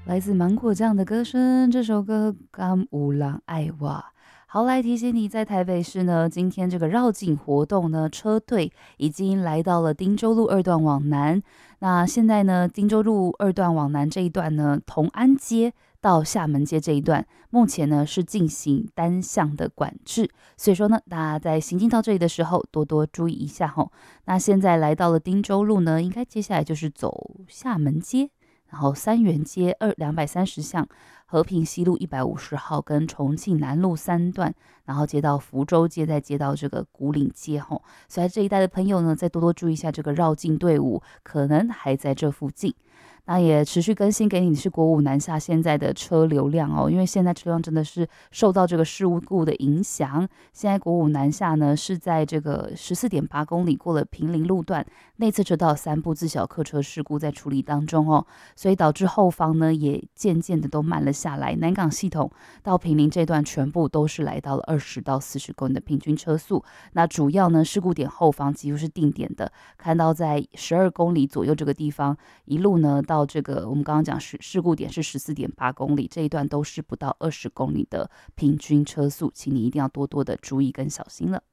来自芒果酱的歌声，这首歌《甘有人爱我》。好，来提醒你，在台北市呢，今天这个绕境活动呢，车队已经来到了汀州路二段往南。那现在呢，汀州路二段往南这一段呢，同安街到厦门街这一段，目前呢是进行单向的管制，所以说呢，大家在行进到这里的时候，多多注意一下吼。那现在来到了汀州路呢，应该接下来就是走厦门街。然后三元街230巷、和平西路150号跟重庆南路3段，然后接到福州街，再接到这个古岭街吼，所以这一带的朋友呢，再多多注意一下这个绕境队伍，可能还在这附近。那也持续更新给你是国五南下现在的车流量哦，因为现在车辆真的是受到这个事故的影响。现在国五南下呢是在这个14.8公里过了平林路段，内侧车道3部自小客车事故在处理当中哦，所以导致后方呢也渐渐的都慢了下来。南港系统到平林这段全部都是来到了20到40公里的平均车速。那主要呢事故点后方几乎是定点的，看到在12公里左右这个地方，一路呢到这个我们刚刚讲事故点是14.8公里，这一段都是不到20公里的平均车速，请你一定要多多的注意跟小心了。